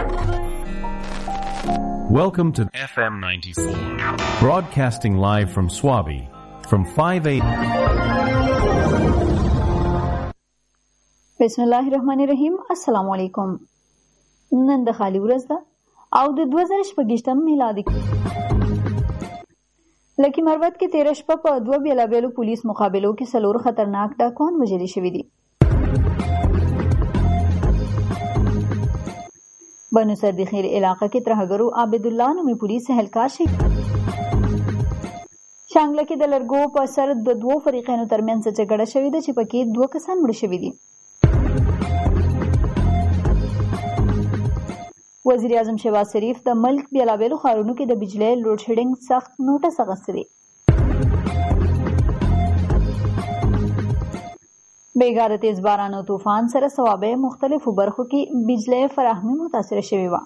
Welcome to FM 94, broadcasting live from Swabi, from 5 a.m. बिस्मिल्लाहिर्रहमानिर्रहीम। अस्सलाम वालेकुम। नन د خالی ورځ ده او د 2024 میلادي لکه مروت کې 13 شپه په دوه بیلابیلو پولیس مقابلو کې سلور خطرناک ډاکوان وژل شوي دي. بنو سردی خیر علاقه کې ترهګرو عابد الله نومي پولیس اهلکار شي. شانګله کې د لرګو په سر د دوو فریقینو ترمنځ جګړه شوې ده چې پکې دوه کسان مړه شوي دي. وزیر اعظم شهباز شریف د ملک بیلابیلو ښارونو کې د بجلی لوډ شیډینګ سخت نوټس اخیستی دی. بیګاره تیز باران او طوفان سره صوابع مختلفو برخو کې بجلی فراهمي متاثره شوې وه.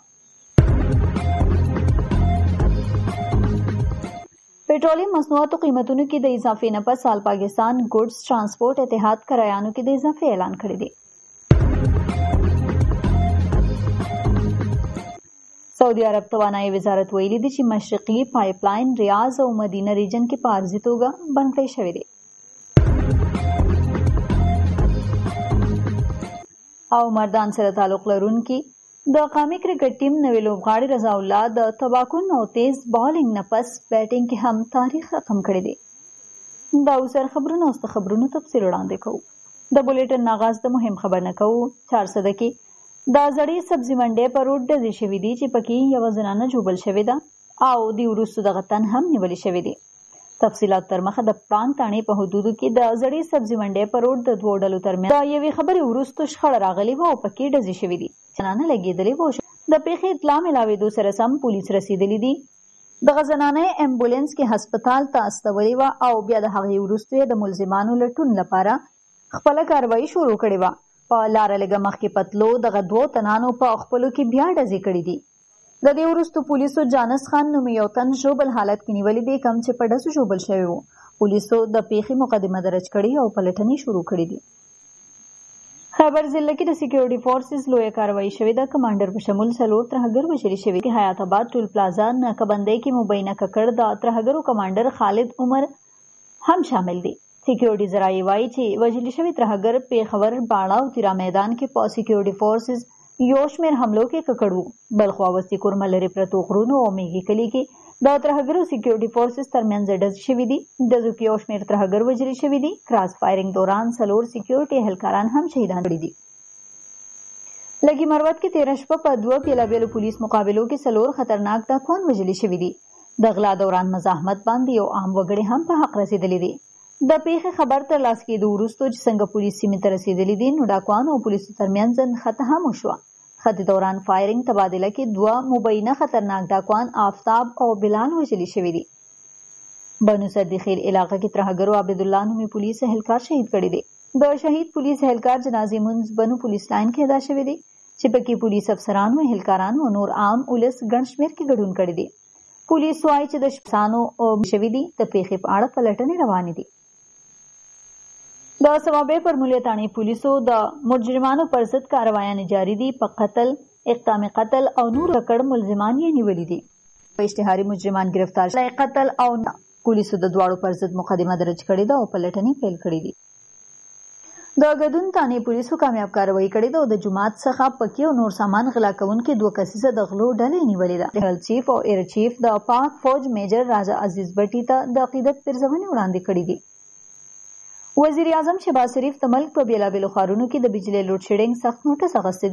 پټرولیم مصنوعاتو قیمتونو کې د اضافې نه پس حال پاکستان ګوډز ترانسپورټ اتحاد کرایانو کې د اضافې اعلان کړی دی. سعودي عرب توانایي وزارت ویلي دی چې مشرقي پایپ لاین ریاض او مدینه ریجن کې په عارضي توګه بند کړی شوی دی. او مردان سره تعلق لرونکي د قومي کرکټ ټیم نوی لوبغاړي رضا الله د تباکن او تیز بالینګ نه پس بیټینګ کې هم تاریخ رقم کړی دی. دا اوسر خبرونه اوس د خبرونو تفصیل وړاندې کوو. د بولیټن آغاز د مهم خبر نه کوو. 400 کې دا زړې سبزي منډۍ په روډ ډزې شوي دي چې پکې یوه زنانه ژوبل شوې ده او د وروستو دغه تن هم نیولې شوي دي. تفصیلات تر مخه د پړانګ تاڼې په حدودو کې د زړې سبزي منډۍ په روډ د دوو ډلو ترمنځ د یوې خبرې وروستو شخړه راغلې وه او پکې ډزې شوي دي. زنانه لګېدلې وه. د پیښې اطلاع ملاوېدو سره سم پولیس رسېدلي دي. دغه زنانه امبولانس کې هسپتال ته استولې وه او بیا د هغې وروستو یې د ملزمانو لټون لپاره خپله کاروایي شروع کړې وه. په لاره لږه مخکې پتلو دغه دوو تنانو په خپلو کې بیا ډزې کړي دي. د دې وروستو پولیسو جانس خان نومي یو تن ژوبل حالت کې نیولی دی کوم چې په ډزو ژوبل شوی و. پولیسو د پیښې مقدمه درج کړې او پلټنې شروع کړې دي. خیبر ضلع کې د سکیورټي فورسز لویه کاروایي شوې ده. کمانډر په شمول 4 ترهګر وژل شوي دي. حیات آباد ټول پلازا ناکبندۍ کې مبینه ککړ د ترهګرو کمانډر خالد عمر هم شامل دي. سکیورټي ذرایع وایي چې وژل شوي ترهګر پیښور باړه او تیرا میدان کې په سکیورټي فورسز یو شمېر حملو کې ککړ وو. بلخوا وستي کورمه لرې پرتو غرونو او میږي کلي کې د ترهګرو سکیورټي فورسز ترمنځ ډزې شوي دي. ډزو کې یو شمېر ترهګر وژل شوي دي. کراس فایرنګ دوران 4 سکیورټي اهلکاران هم شهیدان کړي دي. لګي مروت کې 13 شپه په دوه بیلابیلو پولیس مقابلو کې 4 خطرناک ډاکوان وژل شوي دي. د غلا دوران مزاحمت باندې یو عام وګړي هم په حق رسېدلی دي. د پیښې خبر تر لاس کېدو وروستو چې څنګه پولیس سیمې ته رسېدلي دي نو ډاکوانو او پولیسو ترمنځ نښته هم وشوه. خطي دوران فایرنګ تبادله کې 2 مبینه خطرناک ډاکوان آفتاب او بلال وژلي شوي دي. بنو سردی خیر علاقه کې ترهګرو عابد الله نومي پولیس اهلکار شهید کړی دی. د شهید پولیس اهلکار جنازې مونځ بنو پولیس لاین کې ادا شوی دی چې پکې پولیس افسرانو اهلکارانو او نور عام ولس ګڼ شمېر کې ګډون کړی دی. پولیس وایي چې د شپسانو شوي دي. د پیښې په اړه پلټنې روانې دي. د صوابع پر ملیه تاڼې پولیسو د مجرمانو پر ضد کاروایانې جاري دي. په قتل، اقدام قتل او نور ککړ ملزمان یې نیولي دي. په اشتهاري مجرمان گرفتار شوي. قتل او پولیسو د دواړو پر ضد مقدمه درج کړې ده او پلټنې پیل کړې دي. د ګدون تاڼې پولیسو کامیاب کاروایي کړې ده او د جومات څخه پکې او نور سامان غلا کوونکې 2 کسیزه د غلو ډلې نیولې ده. هیل چیف او ایر چیف د پاک فوج میجر راجا عزیز بټي ته د عقیدت پرزونې وړاندې کړې دي. وزیر اعظم شهباز شریف د ملک په بیلابیلو ښارونو کې د بجلی لوډ شیډینګ سخت نوټس اخیستی دی.